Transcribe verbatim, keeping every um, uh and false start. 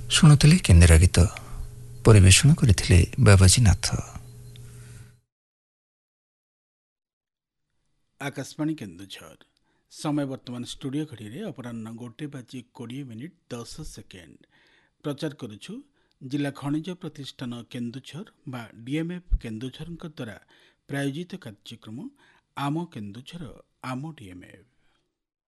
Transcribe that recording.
ଶୁଣୁଥିଲେ କେନ୍ଦିରା ଗୀତ ପରିବେଷଣ କରିଥିଲେ ବାବାଜୀ ନାଥ। आकाशवाणी केन्दुझर समय वर्तमान स्टूडियो घड़ी अपराह गोटे बाजी कोड़े मिनिट दस सेकेंड प्रचार करुछु जिला खनिज प्रतिष्ठान केन्दुझर बा डीएमएफ केन्दुझर द्वारा प्रायोजित कार्यक्रम आम केन्दुझर आम डीएमएफ।